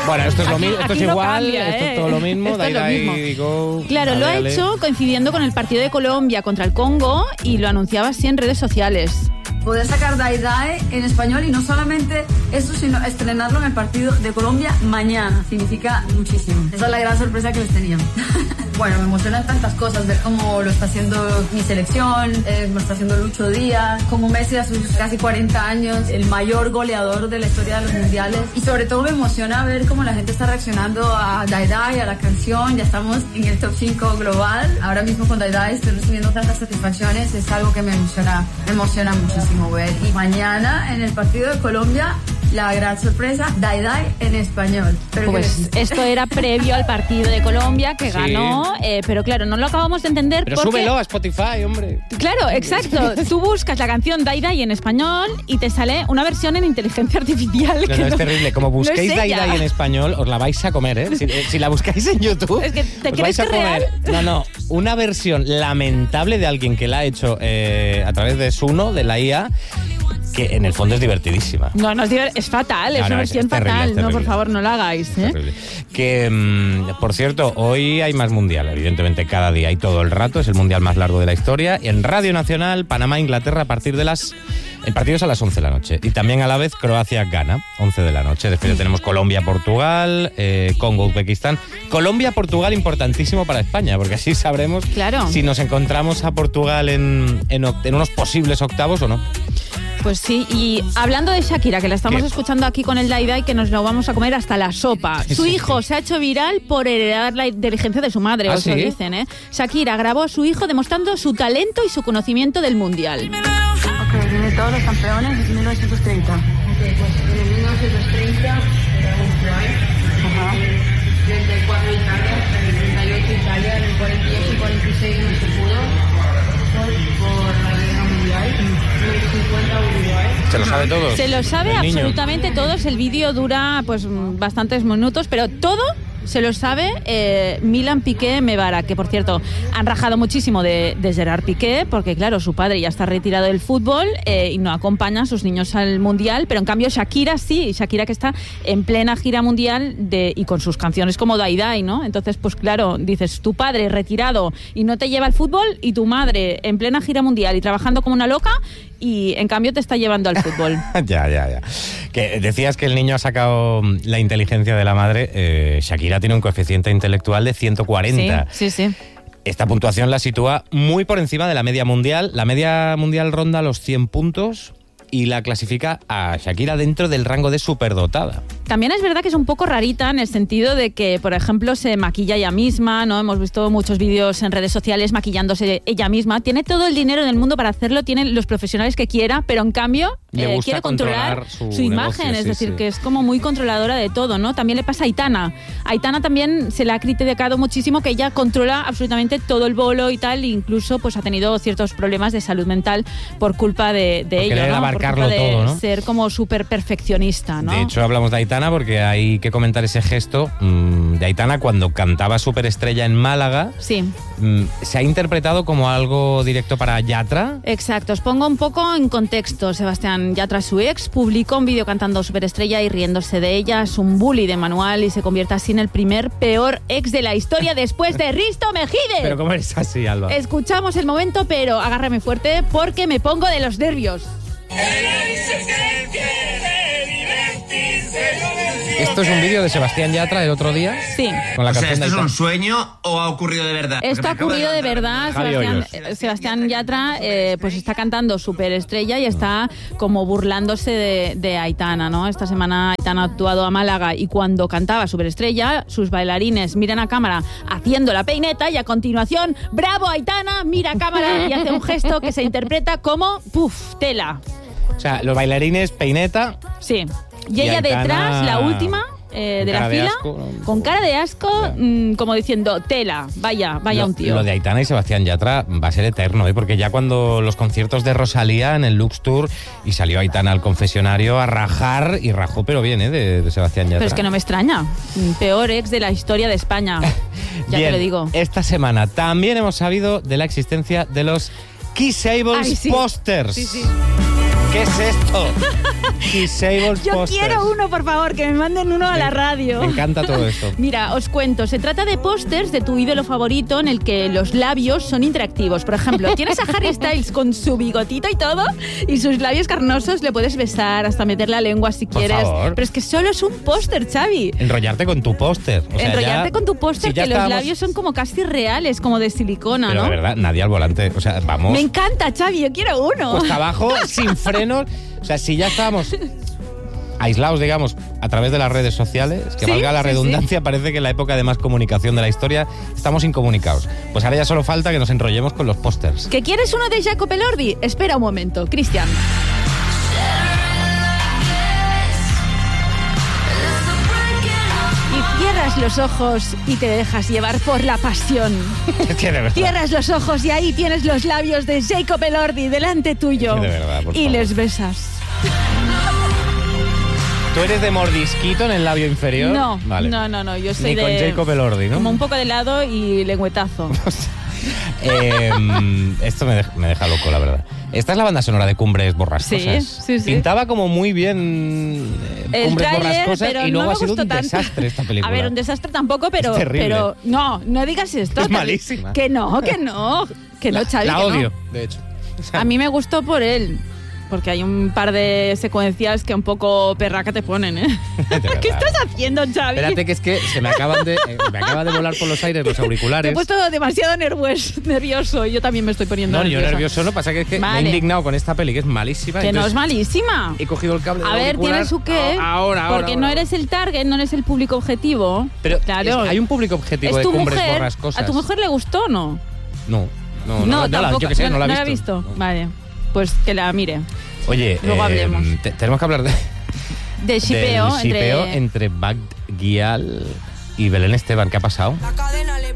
Bueno, esto es lo mismo, esto es igual, cambia, esto es todo lo mismo. Esto es lo mismo. Digo, Claro, lo ha hecho coincidiendo con el partido de Colombia contra el Congo y lo anunciaba así en redes sociales. Poder sacar Dai Dai en español y no solamente eso, sino estrenarlo en el partido de Colombia mañana. Significa muchísimo. Esa es la gran sorpresa que les tenía. Bueno, me emocionan tantas cosas, ver cómo lo está haciendo mi selección, lo está haciendo Lucho Díaz, como Messi a sus casi 40 años, el mayor goleador de la historia de los mundiales. Y sobre todo me emociona ver cómo la gente está reaccionando a Dai Dai, a la canción. Ya estamos en el top 5 global. Ahora mismo con Dai Dai estoy recibiendo tantas satisfacciones, es algo que me emociona muchísimo ver. Y mañana en el partido de Colombia, la gran sorpresa, Dai Dai en español. Pero pues esto era previo al partido de Colombia que ganó, pero claro, no lo acabamos de entender. Pero porque... súbelo a Spotify, hombre. Claro, exacto. Tú buscas la canción Dai Dai en español y te sale una versión en inteligencia artificial. No, es terrible. Como busquéis no Dai Dai en español, os la vais a comer, ¿eh? Si la buscáis en YouTube, es que te os crees vais a que comer. real. No, una versión lamentable de alguien que la ha hecho a través de Suno, de la IA, que en el fondo es divertidísima. No, es fatal, es una versión fatal. No, por favor, no la hagáis, ¿eh? Que, por cierto, hoy hay más mundial, evidentemente cada día hay todo el rato, es el mundial más largo de la historia. Y en Radio Nacional, Panamá, Inglaterra, a partir de el partido es a las 11 de la noche. Y también a la vez Croacia-Ghana, 11 de la noche. Después ya tenemos Colombia-Portugal, Congo-Uzbekistán. Colombia-Portugal importantísimo para España, porque así sabremos si nos encontramos a Portugal en unos posibles octavos o no. Pues sí, y hablando de Shakira, que la estamos escuchando aquí con el Dai Dai, que nos lo vamos a comer hasta la sopa. Su hijo se ha hecho viral por heredar la inteligencia de su madre, os lo dicen, ¿eh? Shakira grabó a su hijo demostrando su talento y su conocimiento del mundial. Ok, dime todos los campeones desde 1930. Ok, pues en 1930 era Uruguay, 34 Italia, en el 38 Italia, en el 48 y 46 no se pudo por la guerra mundial. ¿Se lo sabe todo? Se lo sabe absolutamente todos. El vídeo dura pues bastantes minutos, pero todo se lo sabe Milan Piqué Mebara, que por cierto han rajado muchísimo de Gerard Piqué, porque claro, su padre ya está retirado del fútbol y no acompaña a sus niños al mundial, pero en cambio Shakira sí, Shakira que está en plena gira mundial y con sus canciones como Dai Dai, ¿no? Entonces pues claro, dices, tu padre retirado y no te lleva al fútbol, y tu madre en plena gira mundial y trabajando como una loca, y en cambio te está llevando al fútbol. Ya. Que decías que el niño ha sacado la inteligencia de la madre. Shakira tiene un coeficiente intelectual de 140. Sí. Esta puntuación la sitúa muy por encima de la media mundial. La media mundial ronda los 100 puntos y la clasifica a Shakira dentro del rango de superdotada. También es verdad que es un poco rarita en el sentido de que, por ejemplo, se maquilla ella misma, ¿no? Hemos visto muchos vídeos en redes sociales maquillándose ella misma. Tiene todo el dinero del mundo para hacerlo, tiene los profesionales que quiera, pero en cambio quiere controlar su imagen, negocio, es decir, que es como muy controladora de todo, ¿no? También le pasa a Aitana. A Aitana también se le ha criticado muchísimo que ella controla absolutamente todo el bolo y tal, e incluso pues ha tenido ciertos problemas de salud mental por culpa de ella, ¿no? Abarcarlo por culpa de todo, ¿no? ser como súper perfeccionista, ¿no? De hecho, hablamos de Aitana porque hay que comentar ese gesto de Aitana cuando cantaba Superestrella en Málaga. Sí. ¿Se ha interpretado como algo directo para Yatra? Exacto, os pongo un poco en contexto. Sebastián Yatra, su ex, publicó un vídeo cantando Superestrella y riéndose de ella. Es un bully de manual y se convierte así en el primer peor ex de la historia después de Risto Mejide. Pero ¿cómo eres así, Alba? Escuchamos el momento, pero agárrame fuerte porque me pongo de los nervios. ¿Esto es un vídeo de Sebastián Yatra del otro día? Sí. Con la O sea, canción ¿esto de es un sueño o ha ocurrido de verdad? Esto ha ocurrido de verdad. Sebastián Yatra pues está cantando Superestrella y está como burlándose de Aitana, ¿no? Esta semana Aitana ha actuado a Málaga y cuando cantaba Superestrella, sus bailarines miran a cámara haciendo la peineta y a continuación, ¡bravo Aitana! Mira a cámara y hace un gesto que se interpreta como ¡puf! Tela. O sea, los bailarines peineta. Sí. Y ella Aitana, detrás, la última de la fila, con cara de asco, como diciendo, tela, vaya un tío. Lo de Aitana y Sebastián Yatra va a ser eterno, porque ya cuando los conciertos de Rosalía en el Lux Tour y salió Aitana al confesionario a rajar, y rajó pero bien, de Sebastián Yatra. Pero es que no me extraña, peor ex de la historia de España, ya bien, te lo digo. Esta semana también hemos sabido de la existencia de los Kissables Posters. Sí. ¿Qué es esto? Disables Yo posters. quiero uno, por favor, que me manden uno a la radio. Me encanta todo esto. Mira, os cuento, se trata de pósters de tu ídolo favorito en el que los labios son interactivos. Por ejemplo, tienes a Harry Styles con su bigotito y todo, y sus labios carnosos le puedes besar, hasta meter la lengua si Por quieres. favor. Pero es que solo es un póster, Xavi. Enrollarte con tu póster. O sea, Enrollarte ya- con tu póster, si ya que los estábamos- labios son como casi reales, como de silicona, Pero ¿no? de verdad, nadie al volante. O sea, vamos. Me encanta, Xavi, yo quiero uno. Cuesta abajo, sin frenos. O sea, si ya estábamos aislados, digamos, a través de las redes sociales, que Sí, valga la sí, redundancia, parece que en la época de más comunicación de la historia estamos incomunicados. Pues ahora ya solo falta que nos enrollemos con los pósters. ¿Que quieres uno de Jacob Elordi? Espera un momento, Cristian. Y cierras los ojos y te dejas llevar por la pasión. Es que de verdad. Cierras los ojos y ahí tienes los labios de Jacob Elordi delante tuyo. Es que de verdad, por y favor. les besas. ¿Tú eres de mordisquito en el labio inferior? No, Vale. no, yo soy Ni con de... Jacob Elordi, ¿no? Como un poco de lado y lengüetazo. Esto me deja loco, la verdad. Esta es la banda sonora de Cumbres Borrascosas. Sí, sí. Pintaba como muy bien El Cumbres tráiler, Borrascosas pero y luego no me ha sido gustó un tanto. desastre esta película. A ver, un desastre tampoco, pero... Es terrible. Pero no digas esto. Es malísima. Que no, Xavi, La que odio, no. de hecho. A mí me gustó por él. Porque hay un par de secuencias que un poco perraca te ponen, ¿eh? De verdad. ¿Qué estás haciendo, Xavi? Espérate, que es que se me acaban de volar por los aires los Te he auriculares. puesto demasiado nervioso y yo también me estoy poniendo No, yo nerviosa. nervioso no, pasa que es que me Vale. he indignado con esta peli que es malísima. Que no es entonces malísima. He cogido el cable del A ver, auricular. tiene su qué. Ahora. Porque no eres el target, no eres el público objetivo. Pero claro. hay un público objetivo ¿Es de tu Cumbres mujer? Borrascosas. ¿A tu mujer le gustó o no? No, Tampoco. yo que sé, no la la he visto. No. Vale, pues que la mire. Oye, Luego hablemos. tenemos que hablar De del shipeo shipeo entre Bagdial y Belén Esteban. ¿Qué ha pasado?